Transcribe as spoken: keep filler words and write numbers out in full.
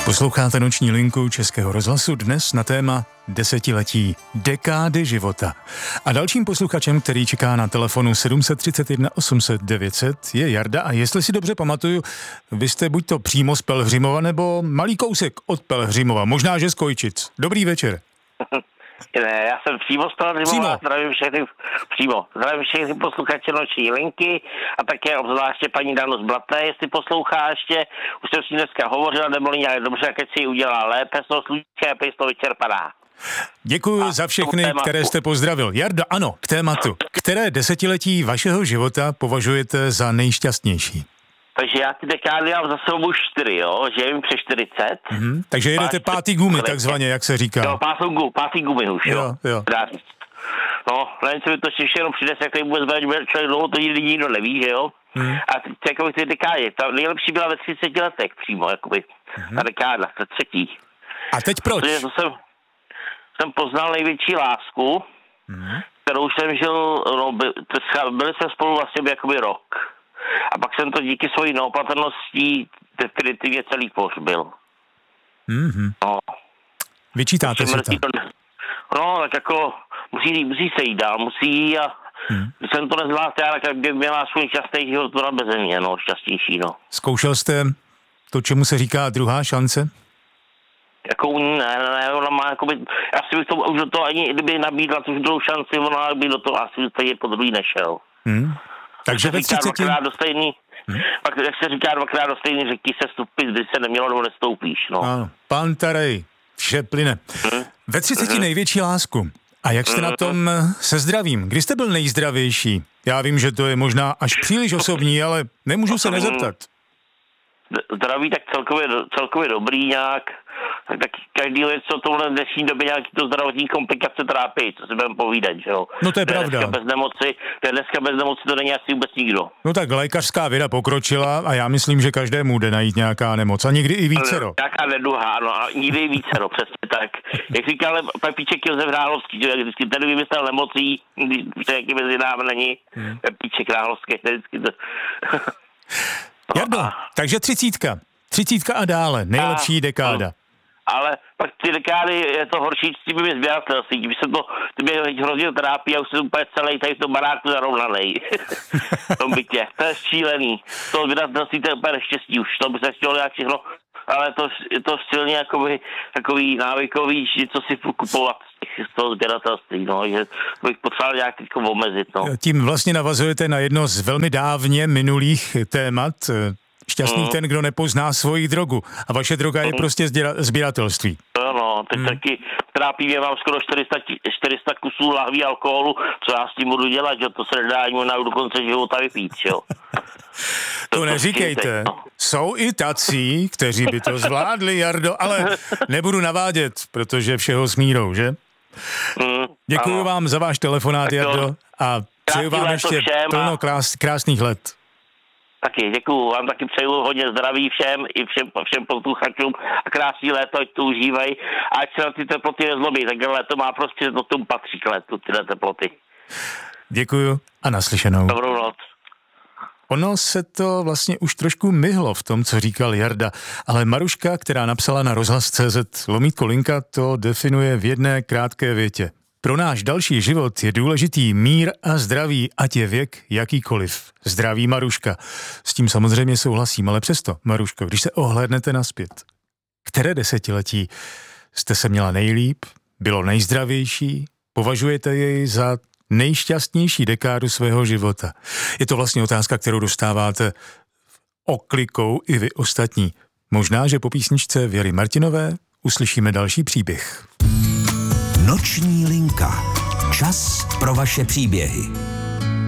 Posloucháte Noční linku Českého rozhlasu dnes na téma desetiletí, dekády života. A dalším posluchačem, který čeká na telefonu sedm tři jedna osm set devět set, je Jarda. A jestli si dobře pamatuju, vy jste buď to přímo z Pelhřimova, nebo malý kousek od Pelhřimova, možná že z Kojčic. Dobrý večer. Ne, já jsem přímo z Pelhřimova, zdravím všechny, přímo, zdravím všechny posluchače Noční linky a také obzvláště paní Danu z Blatné, jestli poslouchá ještě, už jsem s ní dneska hovořila, nebylo nějak dobře, jak si ji udělá lépe, z toho sluníčka je to vyčerpaná. Děkuji a za všechny, které jste pozdravil. Jarda, ano, k tématu. Které desetiletí vašeho života považujete za nejšťastnější? Takže já ty dekády mám za sebou už čtyři, jo, že je mi přes čtyřicet. Mm-hmm. Takže jedete pátý gumy, takzvaně, jak se říká. Jo, pátý gumy, pátý gumy už, jo. jo, jo. No, nevím, co mi to všechno přines, jak tady vůbec bude člověk dlouho, to nikdy nikdo neví, že jo. Mm. A ty, jakoby ty dekády, ta nejlepší byla ve třiceti letech přímo, jakoby, mm. ta dekáda, ta třetí. A teď proč? Protože to jsem, jsem poznal největší lásku, mm. kterou jsem žil, no, by, byli jsme spolu vlastně jakoby rok. A pak jsem to díky svojí neopatrností definitivně celý pohřbil. Mm-hmm. No. Vyčítáte si to? No, tak jako musí, musí se jít dál, musí a mm. jsem to nezvládl, tak by měla svůj šťastný život byla beze mě, no, šťastnější, no. Zkoušel jste to, čemu se říká druhá šance? Jako ne, ne, ona má jakoby, asi bych to už do toho ani, kdyby nabídla tu druhou šanci, ona by do toho asi stejně po druhý nešel. Mm. Takže ve třiceti... do stejný, hmm. pak jak se říká dvakrát do stejný řeky se stupit, když se nemělo, nebo nestoupíš, no. Ano, pán Tarej, vše plyne. Hmm. Ve třiceti hmm. největší lásku. A jak jste hmm. na tom se zdravím? Kdy jste byl nejzdravější? Já vím, že to je možná až příliš osobní, ale nemůžu se nezeptat. Zdraví tak celkově, celkově dobrý nějak, tak, tak každý věc, co tohle dnešní době nějaký to zdravotní komplikace trápí, co si budeme povídat, že jo. No to je pravda. Dneska bez nemoci, dneska bez nemoci to není asi vůbec nikdo. No tak lékařská věda pokročila a já myslím, že každému jde najít nějaká nemoc a někdy i vícero. Nějaká neduha, ano, a někdy i vícero, přesně tak. Jak říkal Pepíček Josef Hrálovský, že vždycky tady vymyslel nemocí, když to jaký mezi námi není, hmm. Pepíček Hrálovský, vždycky to... Jardo, takže třicítka. Třicítka a dále, nejlepší a, dekáda. No, ale pak ty dekády je to horší s těmi sběratelství. Když se to, ty mě hrozně trápí a už jsem úplně celý tady v tom baráku zarovnanej. V tom bytě. To je šílený. To sběratelství to je úplně neštěstí už. To by se chtělo nějak všechno, ale to, je to silně jakoby, takový návykový, že co si kupovat z toho sběratelství, no, že bych potřeboval nějak jako omezit, no. Tím vlastně navazujete na jedno z velmi dávně minulých témat. Šťastný mm. ten, kdo nepozná svoji drogu. A vaše droga mm. je prostě sběratelství. No, no, teď mm. taky trápí mě, mám skoro čtyři sta kusů lahví alkoholu, co já s tím budu dělat, že to se nedá ani na do konce života vypít, jo. To, to neříkejte. No. Jsou i tací, kteří by to zvládli, Jardo, ale nebudu navádět, protože všeho s mírou, že? Mm, Děkuju ano. vám za váš telefonát, Jardo, a přeju vám ještě plno krás, krásných let. Taky děkuju, vám taky přeju hodně zdraví všem, i všem, všem posluchačům a krásný léto, ať to užívají. A ať se na ty teploty nezlobí, tak léto má prostě, to tomu patří k létu, tyhle teploty. Děkuju a naslyšenou. Dobrou noc. Ono se to vlastně už trošku myhlo v tom, co říkal Jarda, ale Maruška, která napsala na rozhlas tečka cé zet lomítko linka, to definuje v jedné krátké větě. Pro náš další život je důležitý mír a zdraví, ať je věk jakýkoliv. Zdraví Maruška. S tím samozřejmě souhlasím, ale přesto, Maruško, když se ohlédnete nazpět, které desetiletí jste se měla nejlíp, bylo nejzdravější, považujete jej za nejšťastnější dekádu svého života? Je to vlastně otázka, kterou dostáváte oklikou i vy ostatní. Možná, že po písničce Věry Martinové uslyšíme další příběh. Noční linka. Čas pro vaše příběhy.